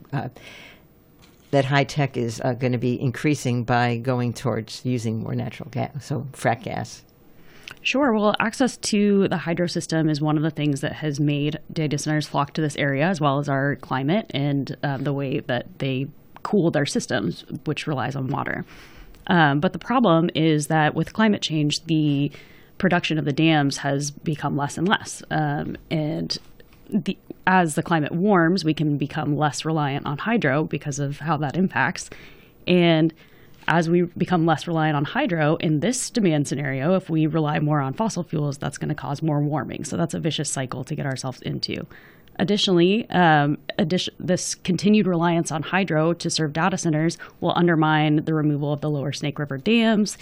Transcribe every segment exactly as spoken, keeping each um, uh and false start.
uh, that high tech is uh, going to be increasing by going towards using more natural gas, so frack gas? Sure. Well, access to the hydro system is one of the things that has made data centers flock to this area, as well as our climate and uh, the way that they cool their systems, which relies on water. Um, but the problem is that with climate change, the production of the dams has become less and less. Um, and the, as the climate warms, we can become less reliant on hydro because of how that impacts. And as we become less reliant on hydro in this demand scenario, if we rely more on fossil fuels, that's going to cause more warming. So that's a vicious cycle to get ourselves into. Additionally, um, addition, this continued reliance on hydro to serve data centers will undermine the removal of the lower Snake River dams,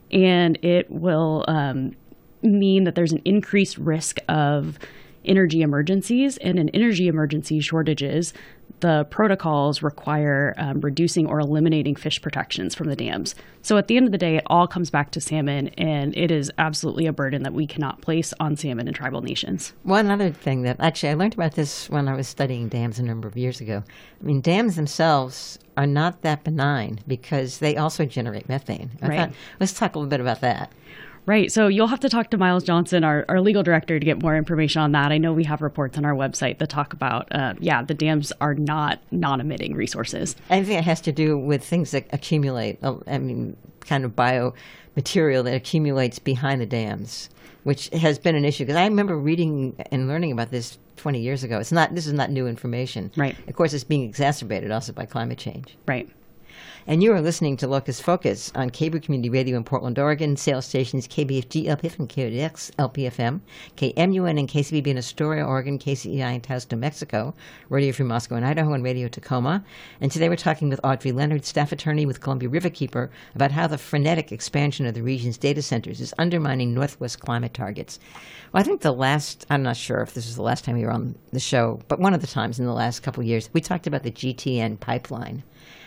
and it will um, mean that there's an increased risk of energy emergencies. And in energy emergency shortages, the protocols require um, reducing or eliminating fish protections from the dams. So at the end of the day, it all comes back to salmon, and it is absolutely a burden that we cannot place on salmon and tribal nations. One other thing that actually I learned about this when I was studying dams a number of years ago. I mean, dams themselves are not that benign because they also generate methane. I Right. thought, let's talk a little bit about that. Right. So you'll have to talk to Miles Johnson, our, our legal director, to get more information on that. I know we have reports on our website that talk about, uh, yeah, the dams are not non-emitting resources. I think it has to do with things that accumulate, uh, I mean, kind of biomaterial that accumulates behind the dams, which has been an issue. Because I remember reading and learning about this twenty years ago. It's not, this is not new information. Right. Of course, it's being exacerbated also by climate change. Right. And you are listening to Locust Focus on K B R Community Radio in Portland, Oregon, sales stations K B F G L P F and K O D X L P F M, K M U N and K C B B in Astoria, Oregon, K C E I in Taos, New Mexico, Radio Free Moscow and Idaho, and Radio Tacoma. And today we're talking with Audrey Leonard, staff attorney with Columbia Riverkeeper, about how the frenetic expansion of the region's data centers is undermining Northwest climate targets. Well, I think the last, I'm not sure if this was the last time you were on the show, but one of the times in the last couple of years, we talked about the G T N pipeline.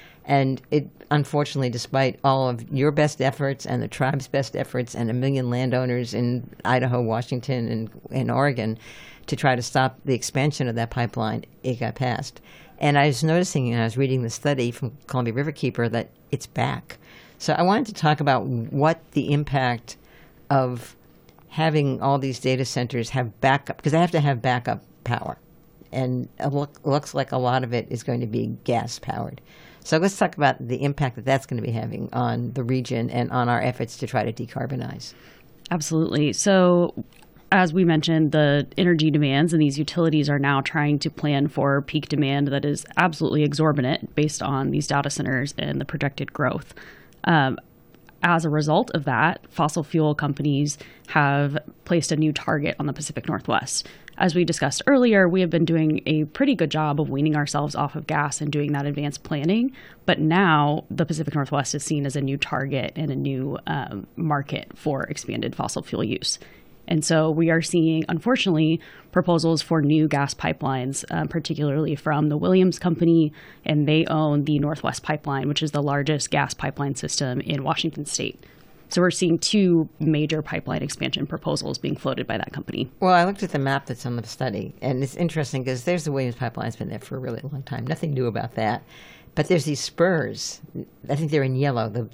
And it, unfortunately, despite all of your best efforts and the tribe's best efforts and a million landowners in Idaho, Washington, and, and Oregon to try to stop the expansion of that pipeline, it got passed. And I was noticing, and I was reading the study from Columbia Riverkeeper, that it's back. So I wanted to talk about what the impact of having all these data centers have backup, because they have to have backup power. And it look, looks like a lot of it is going to be gas-powered. So let's talk about the impact that that's going to be having on the region and on our efforts to try to decarbonize. Absolutely. So as we mentioned, the energy demands and these utilities are now trying to plan for peak demand that is absolutely exorbitant based on these data centers and the projected growth. Um, As a result of that, fossil fuel companies have placed a new target on the Pacific Northwest. As we discussed earlier, we have been doing a pretty good job of weaning ourselves off of gas and doing that advanced planning. But now the Pacific Northwest is seen as a new target and a new um, market for expanded fossil fuel use. And so we are seeing, unfortunately, proposals for new gas pipelines, uh, particularly from the Williams Company, and they own the Northwest Pipeline, which is the largest gas pipeline system in Washington state. So we're seeing two major pipeline expansion proposals being floated by that company. Well, I looked at the map that's on the study, and it's interesting because there's the Williams Pipeline. It's been there for a really long time. Nothing new about that. But there's these spurs. I think they're in yellow. The,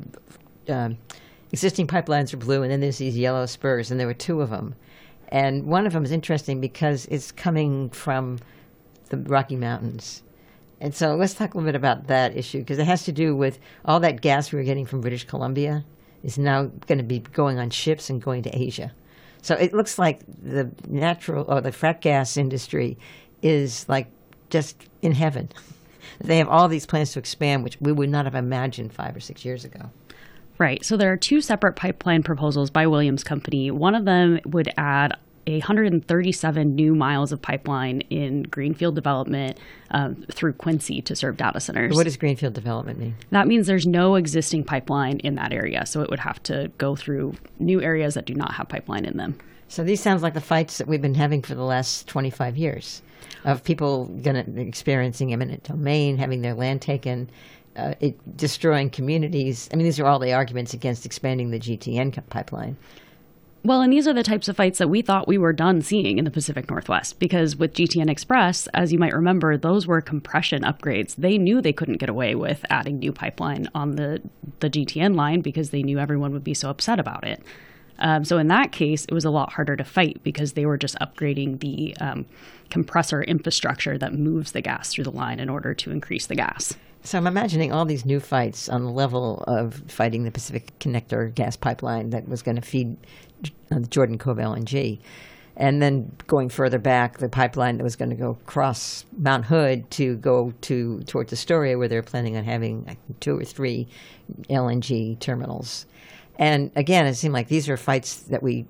the uh, existing pipelines are blue, and then there's these yellow spurs, and there were two of them. And one of them is interesting because it's coming from the Rocky Mountains. And so let's talk a little bit about that issue, because it has to do with all that gas we were getting from British Columbia is now going to be going on ships and going to Asia. So it looks like the natural, or the frack gas industry is like just in heaven. They have all these plans to expand, which we would not have imagined five or six years ago. Right. So there are two separate pipeline proposals by Williams Company. One of them would add one hundred thirty-seven new miles of pipeline in greenfield development um, through Quincy to serve data centers. What does greenfield development mean? That means there's no existing pipeline in that area. So it would have to go through new areas that do not have pipeline in them. So these sounds like the fights that we've been having for the last twenty-five years of people gonna, experiencing eminent domain, having their land taken, uh, it, destroying communities. I mean, these are all the arguments against expanding the G T N pipeline. Well, and these are the types of fights that we thought we were done seeing in the Pacific Northwest, because with G T N Express, as you might remember, those were compression upgrades. They knew they couldn't get away with adding new pipeline on the, the G T N line because they knew everyone would be so upset about it. Um, so in that case, it was a lot harder to fight because they were just upgrading the um, compressor infrastructure that moves the gas through the line in order to increase the gas. So I'm imagining all these new fights on the level of fighting the Pacific Connector gas pipeline that was going to feed uh, the Jordan Cove L N G. And then going further back, the pipeline that was going to go across Mount Hood to go to towards Astoria, where they're planning on having I think, two or three L N G terminals. And again, it seemed like these are fights that we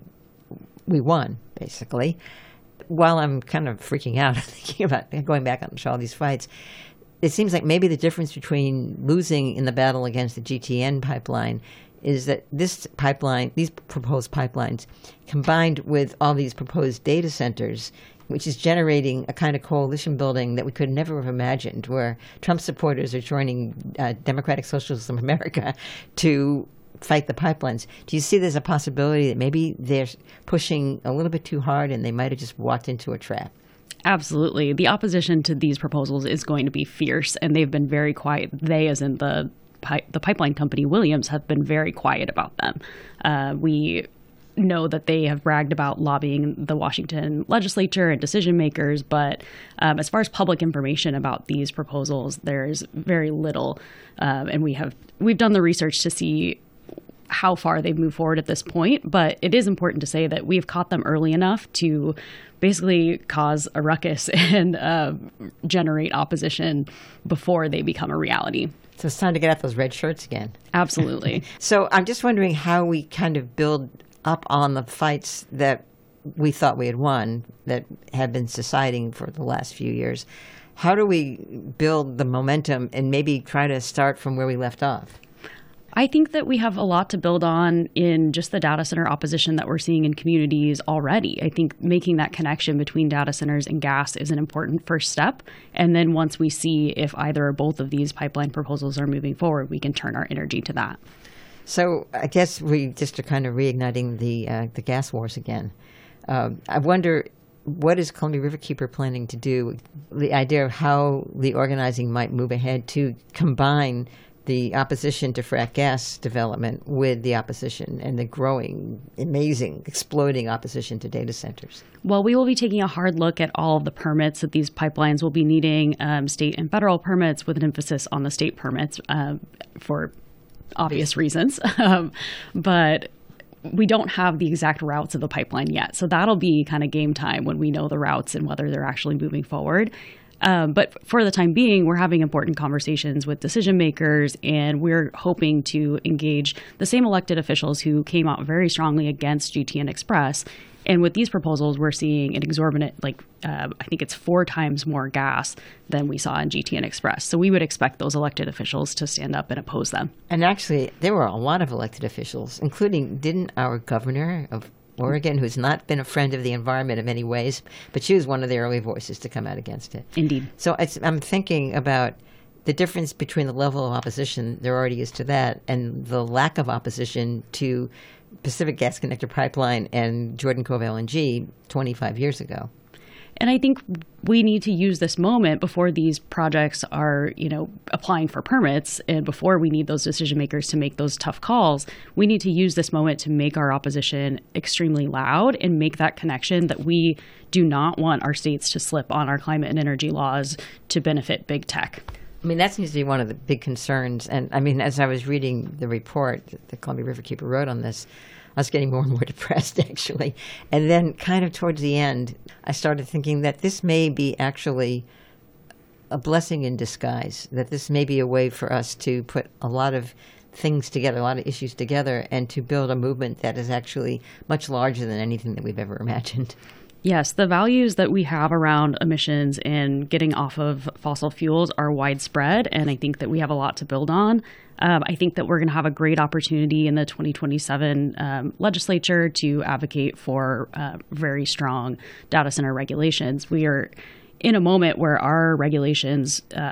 we won, basically. While I'm kind of freaking out thinking about going back on all these fights, it seems like maybe the difference between losing in the battle against the G T N pipeline is that this pipeline, these proposed pipelines, combined with all these proposed data centers, which is generating a kind of coalition building that we could never have imagined, where Trump supporters are joining uh, Democratic Socialists of America to fight the pipelines. Do you see there's a possibility that maybe they're pushing a little bit too hard and they might have just walked into a trap? Absolutely. The opposition to these proposals is going to be fierce, and they've been very quiet. They, as in the pi- the pipeline company, Williams, have been very quiet about them. Uh, we know that they have bragged about lobbying the Washington legislature and decision makers, but um, as far as public information about these proposals, there's very little. Um, and we have we've done the research to see how far they've moved forward at this point, but it is important to say that we've caught them early enough to basically cause a ruckus and uh, generate opposition before they become a reality. So it's time to get out those red shirts again. Absolutely. So I'm just wondering how we kind of build up on the fights that we thought we had won, that have been subsiding for the last few years. How do we build the momentum and maybe try to start from where we left off? I think that we have a lot to build on in just the data center opposition that we're seeing in communities already. I think making that connection between data centers and gas is an important first step. And then once we see if either or both of these pipeline proposals are moving forward, we can turn our energy to that. So I guess we just are kind of reigniting the uh, the gas wars again. Uh, I wonder, what is Columbia Riverkeeper planning to do? The idea of how the organizing might move ahead to combine the opposition to frack gas development with the opposition and the growing, amazing, exploding opposition to data centers. Well, we will be taking a hard look at all of the permits that these pipelines will be needing, um, state and federal permits, with an emphasis on the state permits uh, for obvious reasons. um, but we don't have the exact routes of the pipeline yet. So that'll be kind of game time when we know the routes and whether they're actually moving forward. Um, but for the time being, we're having important conversations with decision makers, and we're hoping to engage the same elected officials who came out very strongly against G T N Express. And with these proposals, we're seeing an exorbitant, like uh, I think it's four times more gas than we saw in G T N Express. So we would expect those elected officials to stand up and oppose them. And actually, there were a lot of elected officials, including, didn't our governor of Oregon, who's not been a friend of the environment in many ways, but she was one of the early voices to come out against it. Indeed. So it's, I'm thinking about the difference between the level of opposition there already is to that and the lack of opposition to Pacific Gas Connector Pipeline and Jordan Cove L N G twenty-five years ago. And I think we need to use this moment before these projects are, you know, applying for permits, and before we need those decision makers to make those tough calls. We need to use this moment to make our opposition extremely loud and make that connection that we do not want our states to slip on our climate and energy laws to benefit big tech. I mean, that seems to be one of the big concerns. And I mean, as I was reading the report that the Columbia Riverkeeper wrote on this, I was getting more and more depressed, actually. And then kind of towards the end, I started thinking that this may be actually a blessing in disguise, that this may be a way for us to put a lot of things together, a lot of issues together, and to build a movement that is actually much larger than anything that we've ever imagined. Yes, the values that we have around emissions and getting off of fossil fuels are widespread, and I think that we have a lot to build on. Um, I think that we're going to have a great opportunity in the twenty twenty-seven um, legislature to advocate for uh, very strong data center regulations. We are in a moment where our regulations um,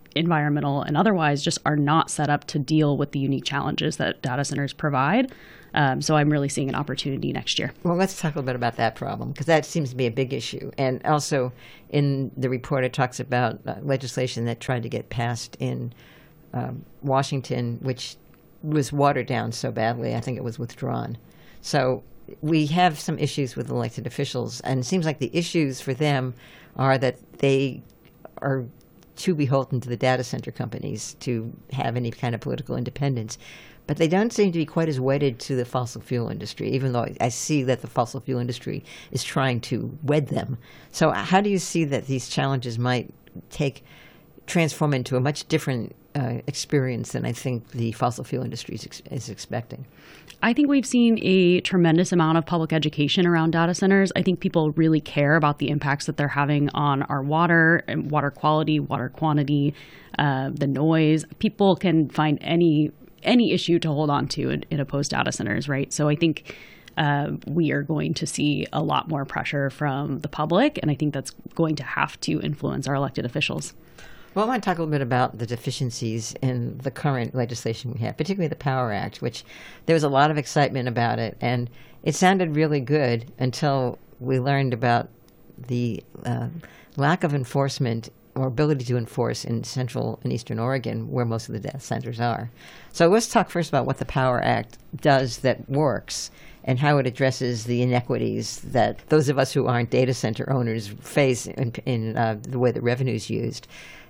environmental and otherwise, just are not set up to deal with the unique challenges that data centers provide. Um, so I'm really seeing an opportunity next year. Well, let's talk a little bit about that problem, because that seems to be a big issue. And also in the report, it talks about uh, legislation that tried to get passed in um, Washington, which was watered down so badly, I think it was withdrawn. So we have some issues with elected officials, and it seems like the issues for them are that they are too beholden to the data center companies to have any kind of political independence. But they don't seem to be quite as wedded to the fossil fuel industry, even though I see that the fossil fuel industry is trying to wed them. So how do you see that these challenges might take transform into a much different uh, experience than I think the fossil fuel industry is, ex- is expecting? I think we've seen a tremendous amount of public education around data centers. I think people really care about the impacts that they're having on our water and water quality, water quantity, uh, the noise. People can find any any issue to hold on to in, in opposed data centers, right? So I think uh, we are going to see a lot more pressure from the public, and I think that's going to have to influence our elected officials. Well, I want to talk a little bit about the deficiencies in the current legislation we have, particularly the Power Act, which there was a lot of excitement about it, and it sounded really good until we learned about the uh, lack of enforcement or ability to enforce in Central and Eastern Oregon, where most of the data centers are. So let's talk first about what the Power Act does that works and how it addresses the inequities that those of us who aren't data center owners face in, in uh, the way the revenue is used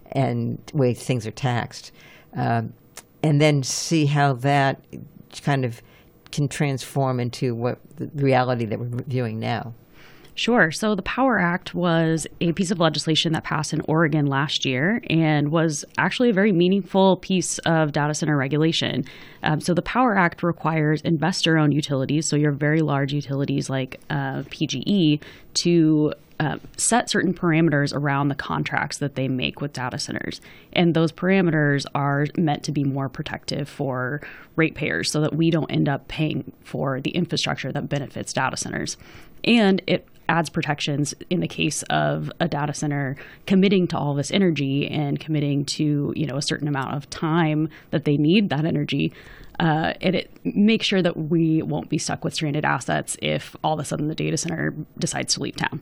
and the way things are taxed. Um, and then see how that kind of can transform into what the reality that we're viewing now. Sure. So the Power Act was a piece of legislation that passed in Oregon last year and was actually a very meaningful piece of data center regulation. Um, so the Power Act requires investor-owned utilities, so your very large utilities like uh, P G E, to uh, set certain parameters around the contracts that they make with data centers. And those parameters are meant to be more protective for ratepayers so that we don't end up paying for the infrastructure that benefits data centers. And it adds protections in the case of a data center committing to all this energy and committing to, you know, a certain amount of time that they need that energy. Uh, and it makes sure that we won't be stuck with stranded assets if all of a sudden the data center decides to leave town.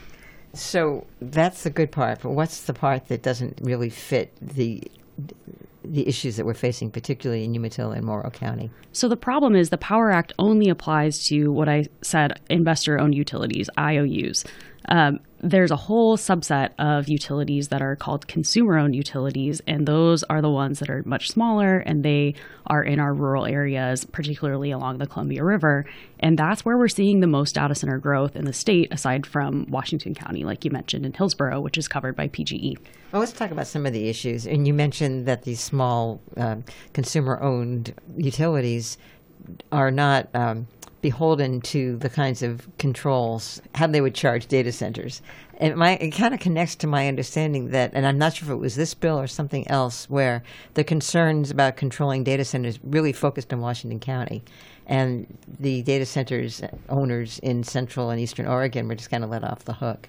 So that's the good part, but what's the part that doesn't really fit the the issues that we're facing, particularly in Umatilla and Morrow County? So the problem is the Power Act only applies to what I said, investor-owned utilities, I O Us. Um, there's a whole subset of utilities that are called consumer-owned utilities, and those are the ones that are much smaller, and they are in our rural areas, particularly along the Columbia River. And that's where we're seeing the most data center growth in the state, aside from Washington County, like you mentioned, in Hillsborough, which is covered by P G E. Well, let's talk about some of the issues. And you mentioned that these small uh, consumer-owned utilities are not um, beholden to the kinds of controls, how they would charge data centers. And my, it kind of connects to my understanding that, and I'm not sure if it was this bill or something else, where the concerns about controlling data centers really focused on Washington County. And the data centers owners in Central and Eastern Oregon were just kind of let off the hook.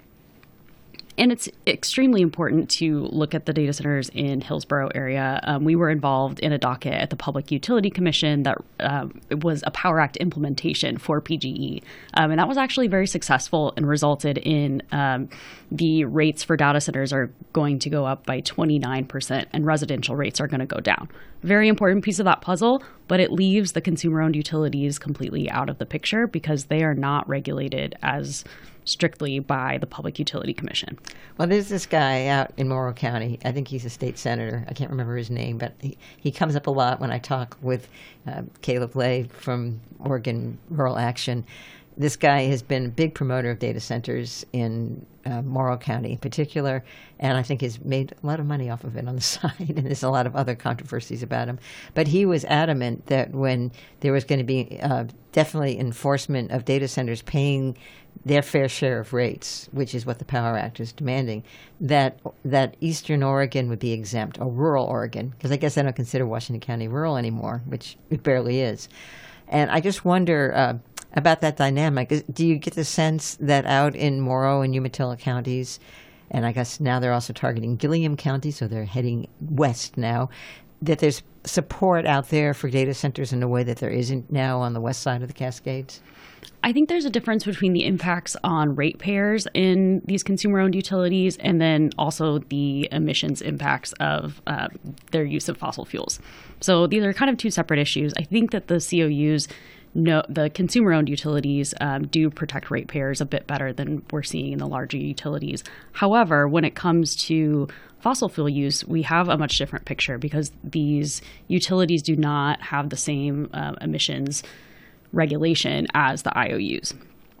And it's extremely important to look at the data centers in Hillsborough area. Um, we were involved in a docket at the Public Utility Commission that um, was a Power Act implementation for P G E. Um, and that was actually very successful and resulted in um, the rates for data centers are going to go up by twenty-nine percent and residential rates are going to go down. Very important piece of that puzzle, but it leaves the consumer-owned utilities completely out of the picture because they are not regulated as strictly by the Public Utility Commission. Well, there's this guy out in Morrow County. I think he's a state senator. I can't remember his name, but he, he comes up a lot when I talk with uh, Caleb Lay from Oregon Rural Action. This guy has been a big promoter of data centers in uh, Morrow County in particular, and I think has made a lot of money off of it on the side, and there's a lot of other controversies about him. But he was adamant that when there was going to be uh, definitely enforcement of data centers paying their fair share of rates, which is what the Power Act is demanding, that that Eastern Oregon would be exempt, or rural Oregon, because I guess I don't consider Washington County rural anymore, which it barely is. And I just wonder uh, about that dynamic. Is, do you get the sense that out in Morrow and Umatilla counties, and I guess now they're also targeting Gilliam County, so they're heading west now, that there's support out there for data centers in a way that there isn't now on the west side of the Cascades? I think there's a difference between the impacts on ratepayers in these consumer-owned utilities and then also the emissions impacts of uh, their use of fossil fuels. So these are kind of two separate issues. I think that the C O Us, no, the consumer-owned utilities um, do protect ratepayers a bit better than we're seeing in the larger utilities. However, when it comes to fossil fuel use, we have a much different picture because these utilities do not have the same uh, emissions regulation as the I O Us.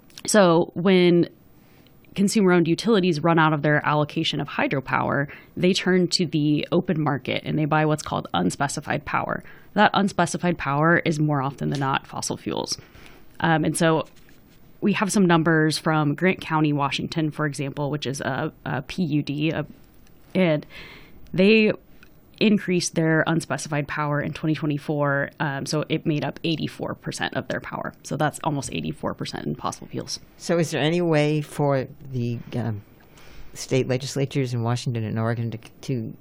So when consumer-owned utilities run out of their allocation of hydropower, they turn to the open market and they buy what's called unspecified power. That unspecified power is more often than not fossil fuels. Um, and so we have some numbers from Grant County, Washington, for example, which is a, a P U D, a, and they increased their unspecified power in twenty twenty-four, um, so it made up eighty-four percent of their power. So that's almost eighty-four percent in fossil fuels. So is there any way for the um, state legislatures in Washington and Oregon to, to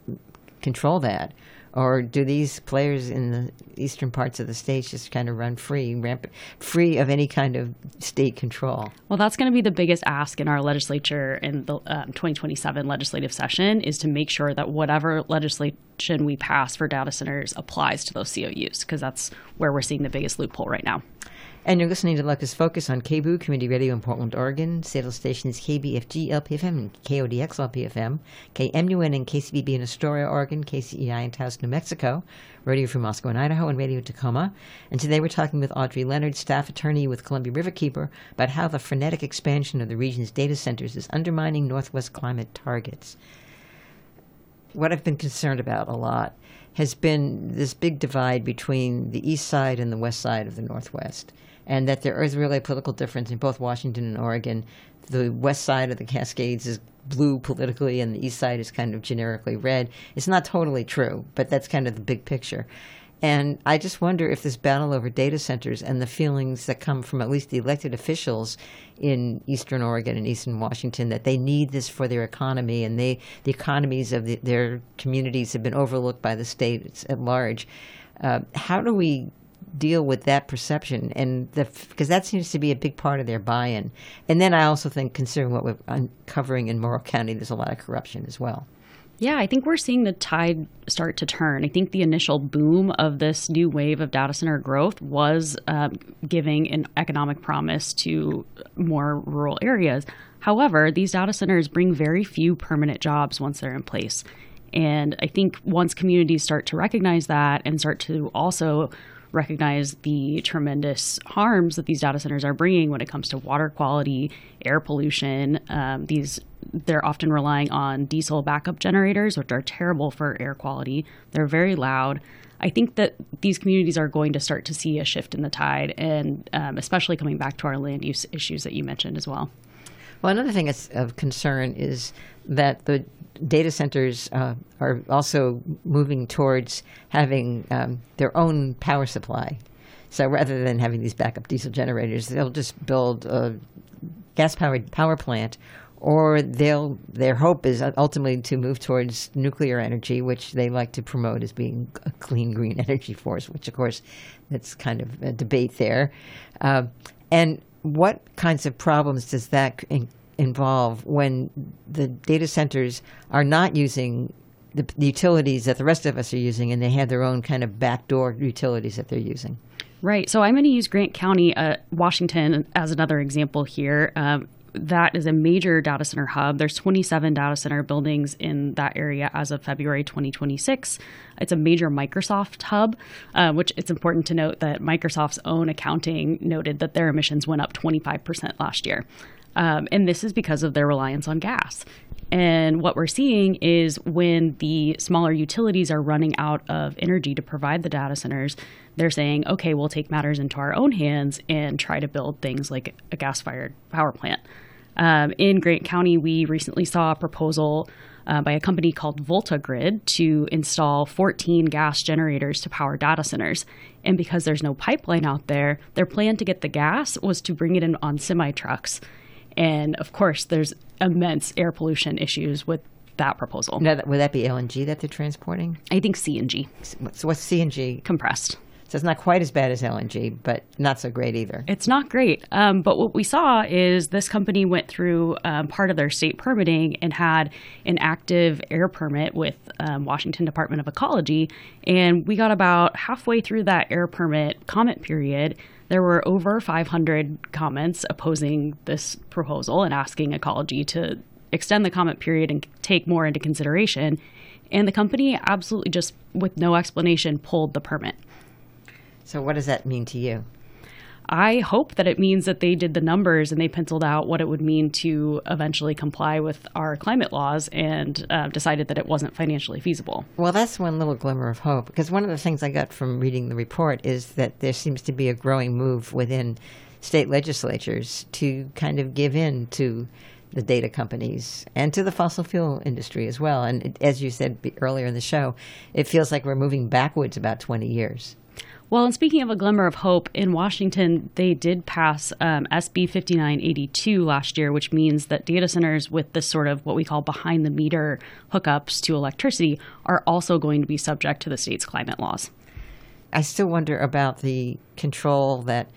control that? Or do these players in the eastern parts of the states just kind of run free, ramp, free of any kind of state control? Well, that's going to be the biggest ask in our legislature in the um, twenty twenty-seven legislative session is to make sure that whatever legislation we pass for data centers applies to those C O Us, because that's where we're seeing the biggest loophole right now. And you're listening to Locus Focus on K B O O Community Radio in Portland, Oregon. Satellite stations K B F G L P F M and K O D X L P F M, K M U N and K C B B in Astoria, Oregon, K C E I in Taos, New Mexico, Radio Free Moscow and Idaho, and Radio Tacoma. And today we're talking with Audrey Leonard, staff attorney with Columbia Riverkeeper, about how the frenetic expansion of the region's data centers is undermining Northwest climate targets. What I've been concerned about a lot has been this big divide between the east side and the west side of the Northwest, and that there is really a political difference in both Washington and Oregon. The west side of the Cascades is blue politically, and the east side is kind of generically red. It's not totally true, but that's kind of the big picture. And I just wonder if this battle over data centers and the feelings that come from at least the elected officials in eastern Oregon and eastern Washington, that they need this for their economy, and they the economies of the, their communities have been overlooked by the state at large. Uh, how do we deal with that perception? And the because that seems to be a big part of their buy-in. And then I also think, considering what we're uncovering in Morrow County, there's a lot of corruption as well. Yeah, I think we're seeing the tide start to turn. I think the initial boom of this new wave of data center growth was um, giving an economic promise to more rural areas. However, these data centers bring very few permanent jobs once they're in place. And I think once communities start to recognize that and start to also recognize the tremendous harms that these data centers are bringing when it comes to water quality, air pollution. Um, these they're often relying on diesel backup generators, which are terrible for air quality. They're very loud. I think that these communities are going to start to see a shift in the tide, and um, especially coming back to our land use issues that you mentioned as well. Well, another thing that's of concern is that the data centers uh, are also moving towards having um, their own power supply. So rather than having these backup diesel generators, they'll just build a gas-powered power plant, or they'll their hope is ultimately to move towards nuclear energy, which they like to promote as being a clean, green energy force, which, of course, that's kind of a debate there. Uh, and what kinds of problems does that in- involve when the data centers are not using the, the utilities that the rest of us are using, and they have their own kind of backdoor utilities that they're using? Right. So I'm going to use Grant County, uh, Washington, as another example here. Um, that is a major data center hub. There's twenty-seven data center buildings in that area as of February twenty twenty-six. It's a major Microsoft hub, uh, which it's important to note that Microsoft's own accounting noted that their emissions went up twenty-five percent last year. Um, and this is because of their reliance on gas. And what we're seeing is when the smaller utilities are running out of energy to provide the data centers, they're saying, okay, we'll take matters into our own hands and try to build things like a gas-fired power plant. Um, in Grant County, we recently saw a proposal uh, by a company called VoltaGrid to install fourteen gas generators to power data centers. And because there's no pipeline out there, their plan to get the gas was to bring it in on semi-trucks. And of course, there's immense air pollution issues with that proposal. Now, would that be L N G that they're transporting? I think C N G. So what's C N G? Compressed. So it's not quite as bad as L N G, but not so great either. It's not great. Um, but what we saw is this company went through um, part of their state permitting and had an active air permit with um, Washington Department of Ecology. And we got about halfway through that air permit comment period. There were over five hundred comments opposing this proposal and asking Ecology to extend the comment period and take more into consideration. And the company absolutely just, with no explanation, pulled the permit. So what does that mean to you? I hope that it means that they did the numbers and they penciled out what it would mean to eventually comply with our climate laws and uh, decided that it wasn't financially feasible. Well, that's one little glimmer of hope, because one of the things I got from reading the report is that there seems to be a growing move within state legislatures to kind of give in to the data companies and to the fossil fuel industry as well. And it, as you said earlier in the show, it feels like we're moving backwards about twenty years. Well, and speaking of a glimmer of hope, in Washington, they did pass um, S B fifty-nine eighty-two last year, which means that data centers with this sort of what we call behind-the-meter hookups to electricity are also going to be subject to the state's climate laws. I still wonder about the control that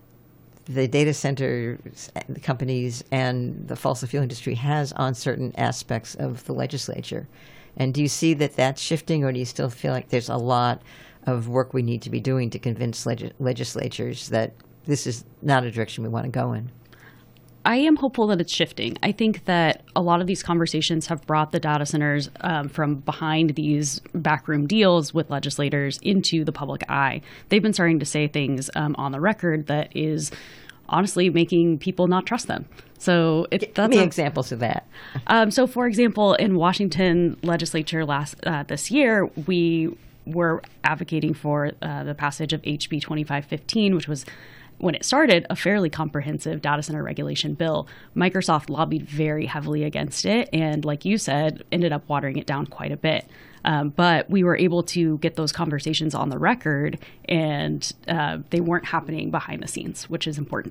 the data center the companies and the fossil fuel industry has on certain aspects of the legislature. And do you see that that's shifting, or do you still feel like there's a lot of work we need to be doing to convince leg- legislatures that this is not a direction we want to go in? I am hopeful that it's shifting. I think that a lot of these conversations have brought the data centers um, from behind these backroom deals with legislators into the public eye. They've been starting to say things um, on the record that is honestly making people not trust them. So it, that's Give me a, examples of that. Um, so, for example, in Washington legislature last uh, this year, we were advocating for uh, the passage of H B twenty-five fifteen, which was, when it started, a fairly comprehensive data center regulation bill. Microsoft lobbied very heavily against it and, like you said, ended up watering it down quite a bit. Um, but we were able to get those conversations on the record, and uh, they weren't happening behind the scenes, which is important.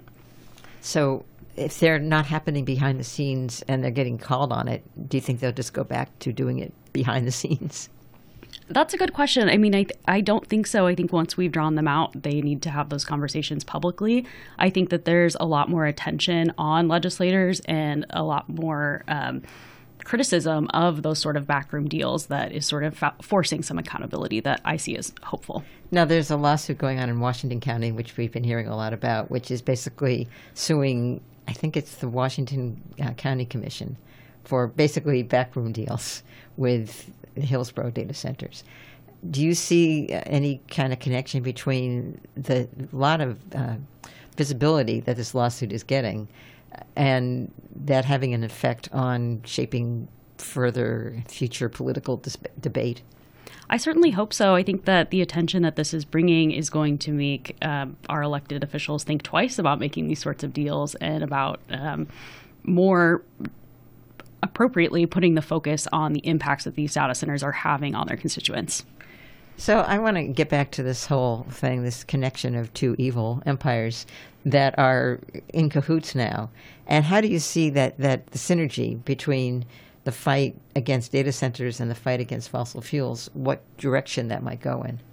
So if they're not happening behind the scenes and they're getting called on it, do you think they'll just go back to doing it behind the scenes? That's a good question. I mean, I th- I don't think so. I think once we've drawn them out, they need to have those conversations publicly. I think that there's a lot more attention on legislators and a lot more um, criticism of those sort of backroom deals that is sort of fa- forcing some accountability that I see as hopeful. Now, there's a lawsuit going on in Washington County, which we've been hearing a lot about, which is basically suing, I think it's the Washington uh, County Commission, for basically backroom deals with Hillsborough data centers. Do you see any kind of connection between the lot of uh, visibility that this lawsuit is getting and that having an effect on shaping further future political dis- debate? I certainly hope so. I think that the attention that this is bringing is going to make um, our elected officials think twice about making these sorts of deals and about um, more appropriately putting the focus on the impacts that these data centers are having on their constituents. So I want to get back to this whole thing, this connection of two evil empires that are in cahoots now. And how do you see that, that the synergy between the fight against data centers and the fight against fossil fuels, what direction that might go in?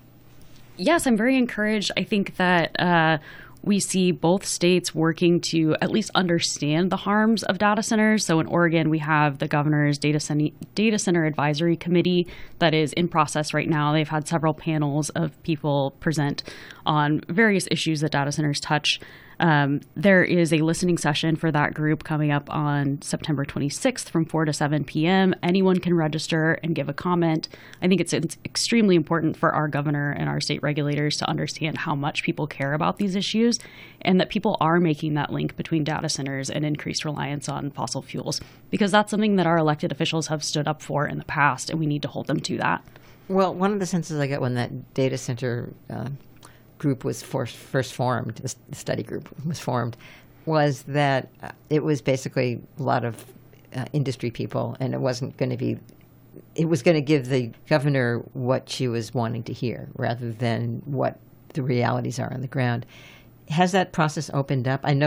Yes, I'm very encouraged. I think that uh, we see both states working to at least understand the harms of data centers. So in Oregon, we have the governor's data center, data center advisory committee that is in process right now. They've had several panels of people present on various issues that data centers touch. Um, there is a listening session for that group coming up on September twenty-sixth from four to seven p.m. Anyone can register and give a comment. I think it's, it's extremely important for our governor and our state regulators to understand how much people care about these issues and that people are making that link between data centers and increased reliance on fossil fuels, because that's something that our elected officials have stood up for in the past, and we need to hold them to that. Well, one of the senses I got when that data center uh, group was for, first formed, the study group was formed, was that uh, it was basically a lot of uh, industry people, and it wasn't going to be, it was going to give the governor what she was wanting to hear rather than what the realities are on the ground. Has that process opened up? I know that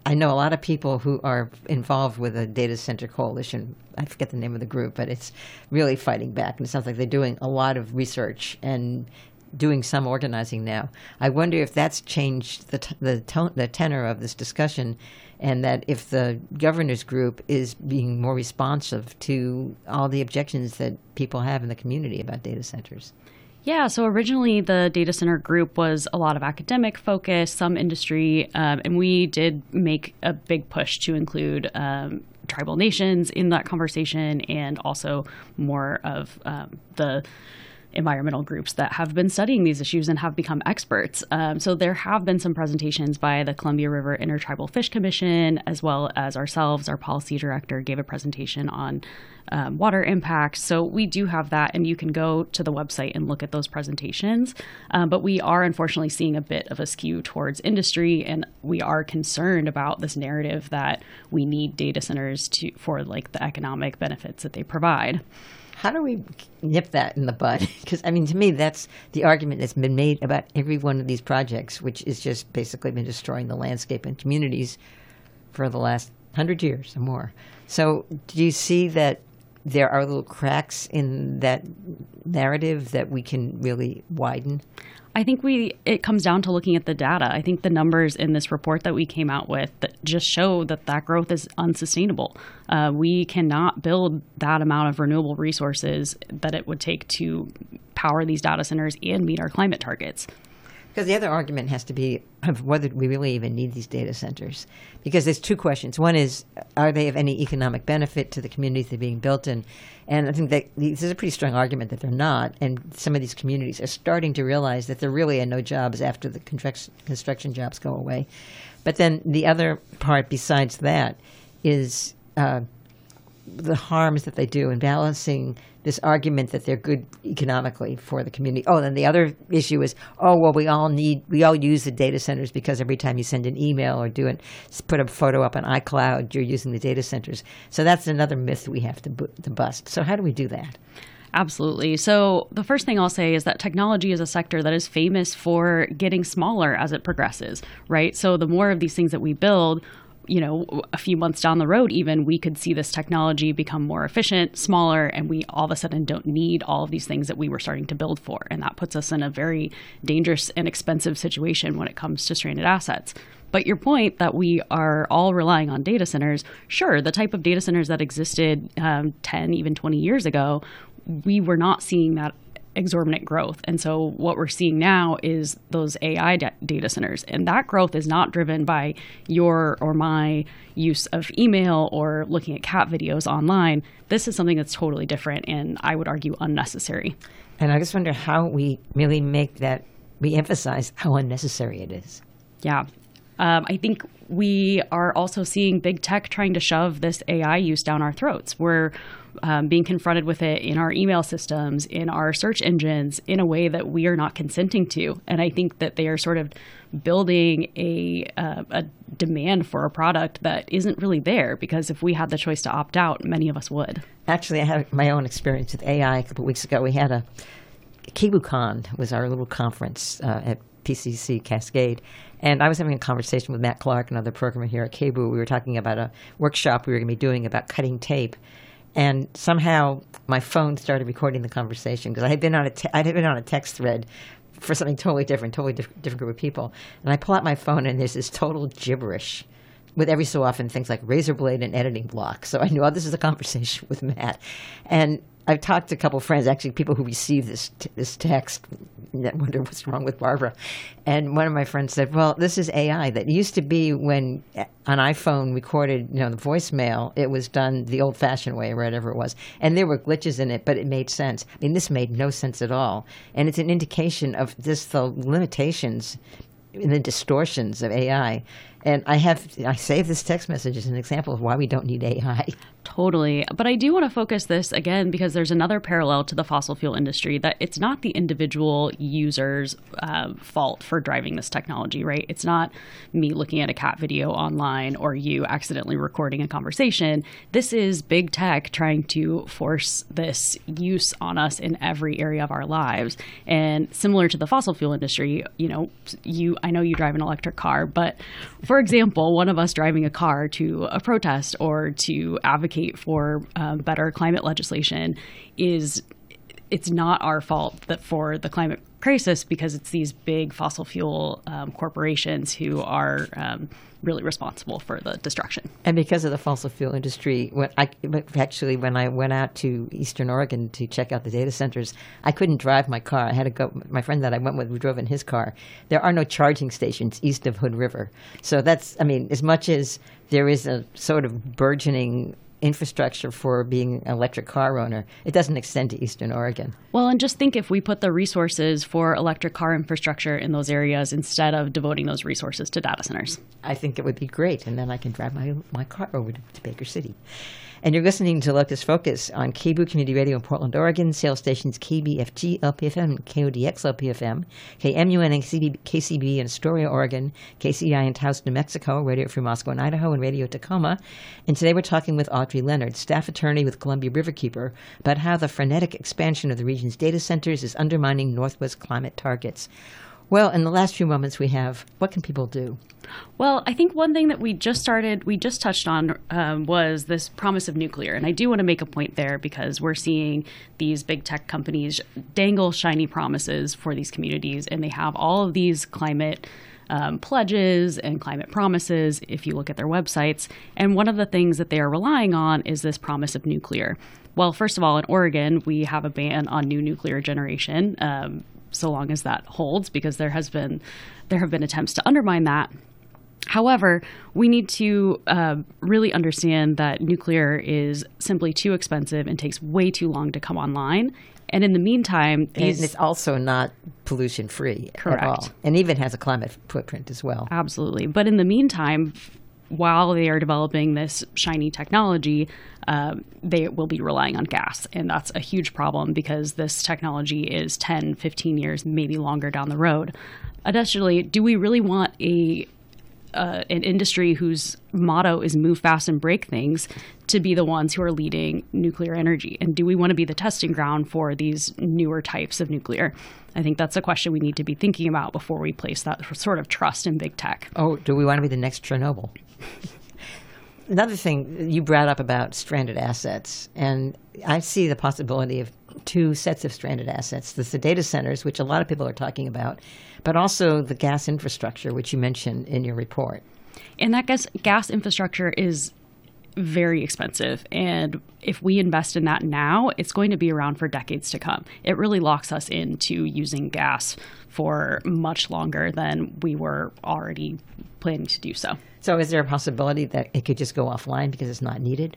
I know a lot of people who are involved with a data center coalition. I forget the name of the group, but it's really fighting back. And it sounds like they're doing a lot of research and doing some organizing now. I wonder if that's changed the t- the, tone, the tenor of this discussion, and that if the governors group is being more responsive to all the objections that people have in the community about data centers. Yeah, so originally the data center group was a lot of academic focus, some industry, um, and we did make a big push to include um, tribal nations in that conversation, and also more of um, the environmental groups that have been studying these issues and have become experts. Um, so there have been some presentations by the Columbia River Intertribal Fish Commission, as well as ourselves. Our policy director gave a presentation on um, water impacts. So we do have that, and you can go to the website and look at those presentations. Um, but we are unfortunately seeing a bit of a skew towards industry, and we are concerned about this narrative that we need data centers to for like the economic benefits that they provide. How do we nip that in the bud? Because, I mean, to me, that's the argument that's been made about every one of these projects, which is just basically been destroying the landscape and communities for the last hundred years or more. So do you see that there are little cracks in that narrative that we can really widen? I think we it comes down to looking at the data. I think the numbers in this report that we came out with that just show that that growth is unsustainable. Uh, we cannot build that amount of renewable resources that it would take to power these data centers and meet our climate targets. Because the other argument has to be of whether we really even need these data centers. Because there's two questions. One is, are they of any economic benefit to the communities they're being built in? And I think that this is a pretty strong argument that they're not. And some of these communities are starting to realize that there really are no jobs after the construction jobs go away. But then the other part besides that is uh, the harms that they do in balancing this argument that they're good economically for the community. Oh, then the other issue is, oh, well, we all need, we all use the data centers because every time you send an email or do it, put a photo up on iCloud, you're using the data centers. So that's another myth we have to, bu- to bust. So how do we do that? Absolutely. So the first thing I'll say is that technology is a sector that is famous for getting smaller as it progresses, right? So the more of these things that we build, you know, a few months down the road, even, we could see this technology become more efficient, smaller, and we all of a sudden don't need all of these things that we were starting to build for. And that puts us in a very dangerous and expensive situation when it comes to stranded assets. But your point that we are all relying on data centers, sure, the type of data centers that existed um, ten, even twenty years ago, we were not seeing that exorbitant growth. And so what we're seeing now is those A I da- data centers. And that growth is not driven by your or my use of email or looking at cat videos online. This is something that's totally different and I would argue unnecessary. And I just wonder how we really make that, we emphasize how unnecessary it is. Yeah. Um, I think we are also seeing big tech trying to shove this A I use down our throats. We're um, being confronted with it in our email systems, in our search engines, in a way that we are not consenting to. And I think that they are sort of building a, uh, a demand for a product that isn't really there, because if we had the choice to opt out, many of us would. Actually, I had my own experience with A I a couple of weeks ago. We had a KibuCon was our little conference uh, at P C C Cascade. And I was having a conversation with Matt Clark, another programmer here at K B U. We were talking about a workshop we were going to be doing about cutting tape. And somehow my phone started recording the conversation because I had been on a te- I had been on a text thread for something totally different, totally diff- different group of people. And I pull out my phone and there's this total gibberish with every so often things like razor blade and editing block. So I knew, oh, this is a conversation with Matt. And I've talked to a couple of friends, actually people who receive this t- this text that wonder what's wrong with Barbara. And one of my friends said, well, this is A I. That used to be when an iPhone recorded, you know, the voicemail, it was done the old-fashioned way or whatever it was. And there were glitches in it, but it made sense. I mean, this made no sense at all. And it's an indication of just the limitations and the distortions of A I. And I have I save this text message as an example of why we don't need A I. Totally. But I do want to focus this again because there's another parallel to the fossil fuel industry, that it's not the individual user's uh, fault for driving this technology, right? It's not me looking at a cat video online or you accidentally recording a conversation. This is big tech trying to force this use on us in every area of our lives. And similar to the fossil fuel industry, you know, you I know you drive an electric car, but for for example, one of us driving a car to a protest or to advocate for um, better climate legislation is, it's not our fault that for the climate crisis, because it's these big fossil fuel um, corporations who are um, really responsible for the destruction. And because of the fossil fuel industry, when I actually when I went out to Eastern Oregon to check out the data centers, I couldn't drive my car. I had to go. My friend that I went with, we drove in his car. There are no charging stations east of Hood River, so that's. I mean, as much as there is a sort of burgeoning infrastructure for being an electric car owner, it doesn't extend to Eastern Oregon. Well, and just think if we put the resources for electric car infrastructure in those areas instead of devoting those resources to data centers. I think it would be great, and then I can drive my, my car over to, to Baker City. And you're listening to Locus Focus on K B O O Community Radio in Portland, Oregon, sales stations K B F G L P F M, K O D X L P F M, K M U N and K C B in Astoria, Oregon, K C I in Taos, New Mexico, Radio Free Moscow and Idaho, and Radio Tacoma. And today we're talking with Audrey Leonard, staff attorney with Columbia Riverkeeper, about how the frenetic expansion of the region's data centers is undermining Northwest climate targets. Well, in the last few moments we have, what can people do? Well, I think one thing that we just started, we just touched on um, was this promise of nuclear. And I do want to make a point there because we're seeing these big tech companies dangle shiny promises for these communities. And they have all of these climate um, pledges and climate promises if you look at their websites. And one of the things that they are relying on is this promise of nuclear. Well, first of all, in Oregon, we have a ban on new nuclear generation, um, so long as that holds, because there has been there have been attempts to undermine that. However, we need to uh, really understand that nuclear is simply too expensive and takes way too long to come online. And in the meantime, these... and it's also not pollution-free Correct. At all, and even has a climate footprint as well. Absolutely. But in the meantime, while they are developing this shiny technology, um, they will be relying on gas. And that's a huge problem because this technology is ten, fifteen years, maybe longer down the road. Additionally, do we really want a uh, an industry whose motto is move fast and break things to be the ones who are leading nuclear energy? And do we want to be the testing ground for these newer types of nuclear? I think that's a question we need to be thinking about before we place that sort of trust in big tech. Oh, do we want to be the next Chernobyl? Another thing you brought up about stranded assets, and I see the possibility of two sets of stranded assets. There's the data centers, which a lot of people are talking about, but also the gas infrastructure, which you mentioned in your report. And that gas, gas infrastructure is very expensive. And if we invest in that now, it's going to be around for decades to come. It really locks us into using gas for much longer than we were already planning to do so. So is there a possibility that it could just go offline because it's not needed?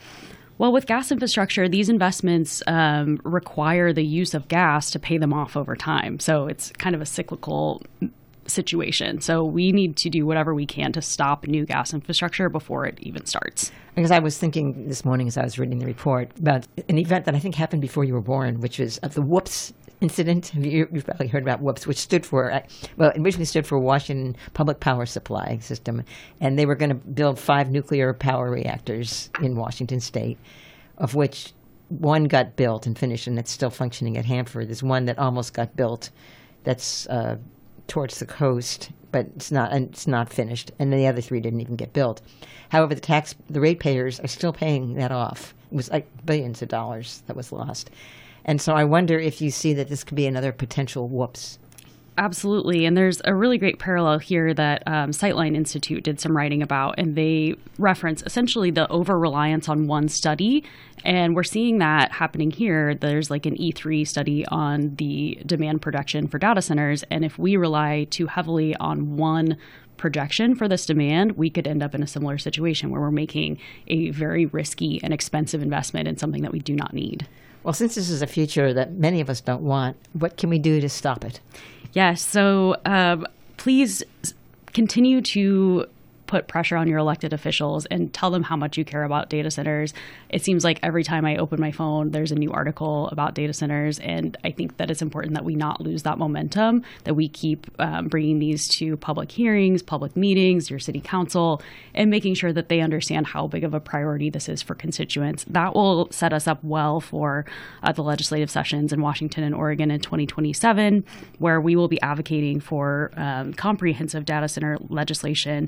Well, with gas infrastructure, these investments um, require the use of gas to pay them off over time. So it's kind of a cyclical situation. So we need to do whatever we can to stop new gas infrastructure before it even starts. Because I was thinking this morning as I was reading the report about an event that I think happened before you were born, which was of the Whoops incident. Have you, you've probably heard about Whoops, which stood for, well, it originally stood for Washington Public Power Supply System. And they were going to build five nuclear power reactors in Washington State, of which one got built and finished, and it's still functioning at Hanford. There's one that almost got built that's uh, towards the coast, but it's not it's not finished, and the other three didn't even get built. However, the tax the ratepayers are still paying that off. It was like billions of dollars that was lost, and so I wonder if you see that this could be another potential whoops. Absolutely. And there's a really great parallel here that um, Sightline Institute did some writing about, and they reference essentially the over-reliance on one study. And we're seeing that happening here. There's like an E three study on the demand projection for data centers. And if we rely too heavily on one projection for this demand, we could end up in a similar situation where we're making a very risky and expensive investment in something that we do not need. Well, since this is a future that many of us don't want, what can we do to stop it? Yes. So um, please continue to put pressure on your elected officials and tell them how much you care about data centers. It seems like every time I open my phone, there's a new article about data centers. And I think that it's important that we not lose that momentum, that we keep um, bringing these to public hearings, public meetings, your city council, and making sure that they understand how big of a priority this is for constituents. That will set us up well for uh, the legislative sessions in Washington and Oregon in twenty twenty-seven, where we will be advocating for um, comprehensive data center legislation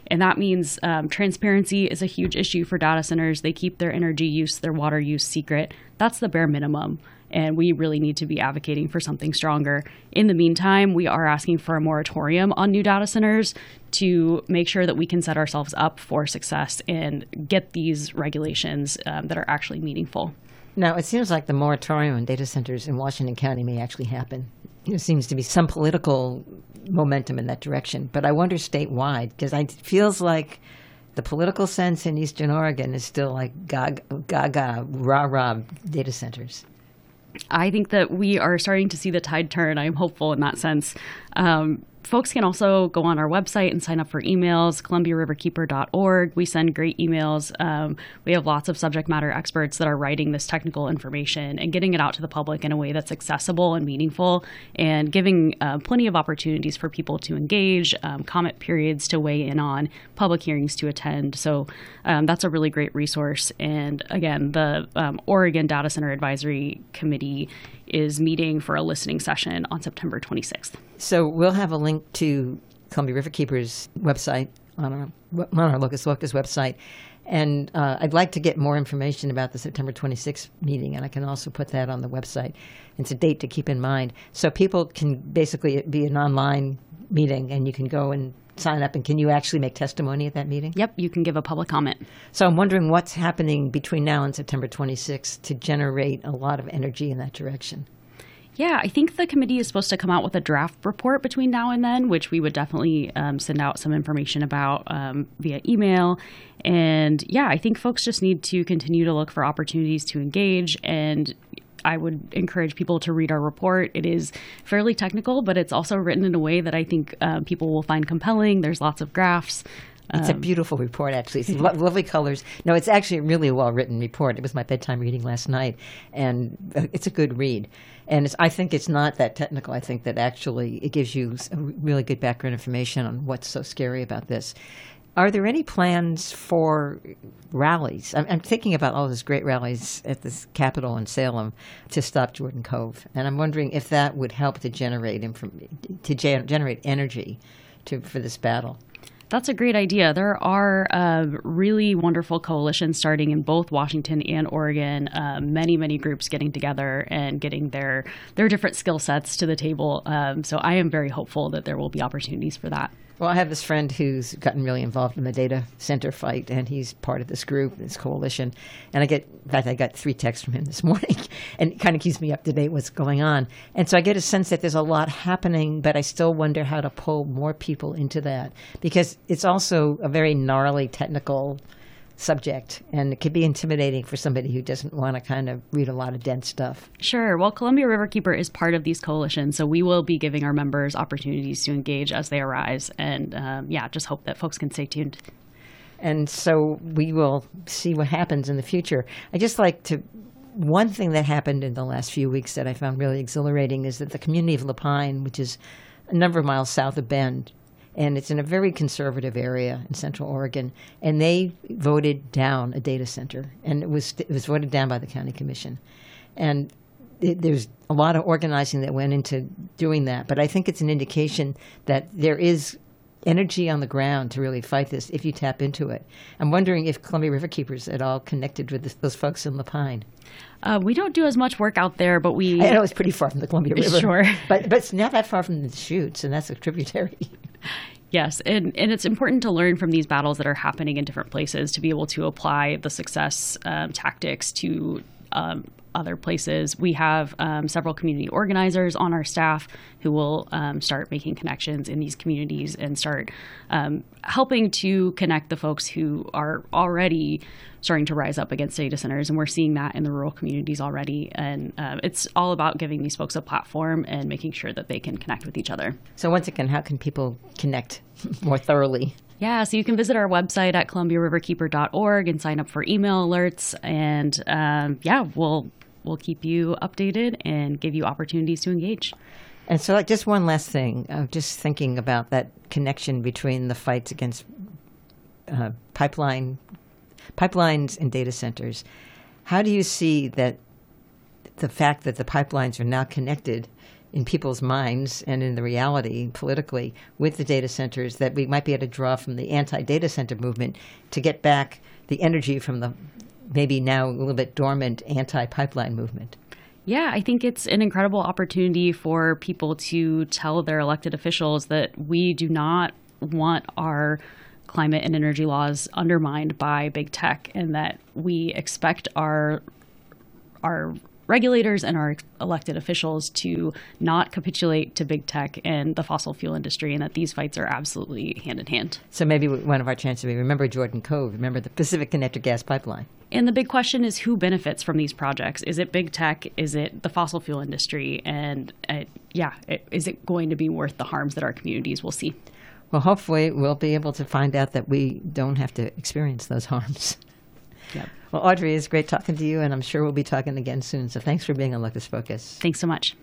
And that means um, transparency is a huge issue for data centers. They keep their energy use, their water use secret. That's the bare minimum. And we really need to be advocating for something stronger. In the meantime, we are asking for a moratorium on new data centers to make sure that we can set ourselves up for success and get these regulations um, that are actually meaningful. Now, it seems like the moratorium on data centers in Washington County may actually happen. There seems to be some political momentum in that direction. But I wonder statewide, because it feels like the political sense in Eastern Oregon is still like gaga, gaga rah-rah data centers. I think that we are starting to see the tide turn. I'm hopeful in that sense. Um, folks can also go on our website and sign up for emails, columbia river keeper dot org. We send great emails. Um, we have lots of subject matter experts that are writing this technical information and getting it out to the public in a way that's accessible and meaningful, and giving uh, plenty of opportunities for people to engage, um, comment periods to weigh in on, public hearings to attend. So um, that's a really great resource. And again, the um, Oregon Data Center Advisory Committee is meeting for a listening session on September twenty-sixth. So we'll have a link to Columbia River Keeper's website on our, on our Locus Locus website. And uh, I'd like to get more information about the September twenty-sixth meeting, and I can also put that on the website. It's a date to keep in mind. So people can basically be an online meeting, and you can go and sign up. And can you actually make testimony at that meeting? Yep, you can give a public comment. So I'm wondering what's happening between now and September twenty-sixth to generate a lot of energy in that direction. Yeah, I think the committee is supposed to come out with a draft report between now and then, which we would definitely um, send out some information about um, via email. And yeah, I think folks just need to continue to look for opportunities to engage. And I would encourage people to read our report. It is fairly technical, but it's also written in a way that I think uh, people will find compelling. There's lots of graphs. It's a beautiful report, actually. It's lo- lovely colors. No, it's actually a really well-written report. It was my bedtime reading last night, and it's a good read. And it's, I think it's not that technical. I think that actually it gives you really good background information on what's so scary about this. Are there any plans for rallies? I'm, I'm thinking about all those great rallies at the Capitol in Salem to stop Jordan Cove, and I'm wondering if that would help to generate inform- to gen- generate energy to, for this battle. That's a great idea. There are uh, really wonderful coalitions starting in both Washington and Oregon. Uh, many, many groups getting together and getting their their different skill sets to the table. Um, so I am very hopeful that there will be opportunities for that. Well, I have this friend who's gotten really involved in the data center fight, and he's part of this group, this coalition. And I get, in fact, I got three texts from him this morning, and it kind of keeps me up to date what's going on. And so I get a sense that there's a lot happening, but I still wonder how to pull more people into that, because it's also a very gnarly technical subject, and it could be intimidating for somebody who doesn't want to kind of read a lot of dense stuff. Sure. Well, Columbia River Keeper is part of these coalitions, so we will be giving our members opportunities to engage as they arise. And um, yeah, just hope that folks can stay tuned. And so we will see what happens in the future. I just like to, one thing that happened in the last few weeks that I found really exhilarating is that the community of Lapine, which is a number of miles south of Bend, and it's in a very conservative area in Central Oregon, and they voted down a data center, and it was it was voted down by the county commission. And it, there's a lot of organizing that went into doing that, but I think it's an indication that there is energy on the ground to really fight this if you tap into it. I'm wondering if Columbia River Keepers at all connected with this, those folks in Lapine. Uh, we don't do as much work out there, but we... I know it's pretty far from the Columbia River. Sure. But, but it's not that far from the Chutes, and that's a tributary. Yes, and, and it's important to learn from these battles that are happening in different places to be able to apply the success um, tactics to um, other places. We have um, several community organizers on our staff who will um, start making connections in these communities and start um, helping to connect the folks who are already starting to rise up against data centers. And we're seeing that in the rural communities already. And um, it's all about giving these folks a platform and making sure that they can connect with each other. So once again, how can people connect more thoroughly? Yeah, so you can visit our website at columbia river keeper dot org and sign up for email alerts. And um, yeah, we'll we'll keep you updated and give you opportunities to engage. And so like, just one last thing, uh, just thinking about that connection between the fights against uh, pipeline pipelines and data centers. How do you see that the fact that the pipelines are now connected in people's minds and in the reality politically with the data centers that we might be able to draw from the anti-data center movement to get back the energy from the maybe now a little bit dormant anti-pipeline movement? Yeah, I think it's an incredible opportunity for people to tell their elected officials that we do not want our climate and energy laws undermined by big tech, and that we expect our our regulators and our elected officials to not capitulate to big tech and the fossil fuel industry, and that these fights are absolutely hand in hand. So maybe one of our chances would be remember Jordan Cove, remember the Pacific Connector gas pipeline. And the big question is who benefits from these projects? Is it big tech? Is it the fossil fuel industry? And uh, yeah, it, is it going to be worth the harms that our communities will see? Well, hopefully we'll be able to find out that we don't have to experience those harms. Yep. Well, Audrey, it's great talking to you, and I'm sure we'll be talking again soon. So thanks for being on Locus Focus. Thanks so much.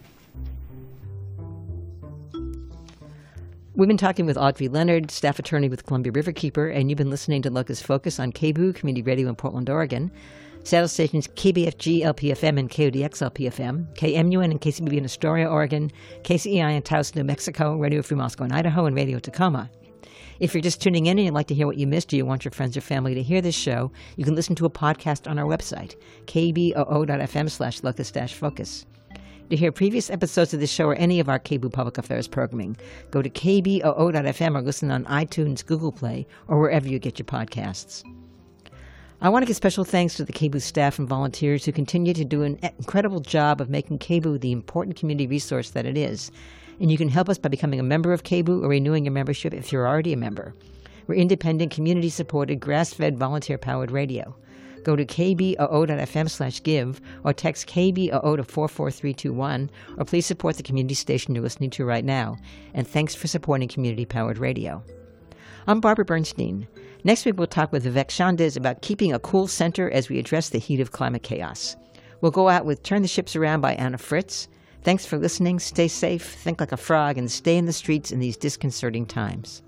We've been talking with Audrey Leonard, staff attorney with Columbia Riverkeeper, and you've been listening to Locus Focus on K B O O Community Radio in Portland, Oregon. Satellite stations K B F G L P F M and K O D X L P F M, K M U N and K C B B in Astoria, Oregon, K C E I in Taos, New Mexico, Radio Free Moscow in Idaho, and Radio Tacoma. If you're just tuning in and you'd like to hear what you missed, or you want your friends or family to hear this show, you can listen to a podcast on our website, k b o o dot f m slash locus dash focus. To hear previous episodes of this show or any of our K B O O Public Affairs programming, go to k b o o dot f m or listen on iTunes, Google Play, or wherever you get your podcasts. I want to give special thanks to the K B O O staff and volunteers who continue to do an incredible job of making K B O O the important community resource that it is. And you can help us by becoming a member of K B O O or renewing your membership if you're already a member. We're independent, community-supported, grass-fed, volunteer-powered radio. Go to k b o o dot f m slash give or text K B O O to four four three two one, or please support the community station you're listening to right now. And thanks for supporting community-powered radio. I'm Barbara Bernstein. Next week we'll talk with Vivek Shandes about keeping a cool center as we address the heat of climate chaos. We'll go out with Turn the Ships Around by Anna Fritz. Thanks for listening. Stay safe, think like a frog, and stay in the streets in these disconcerting times.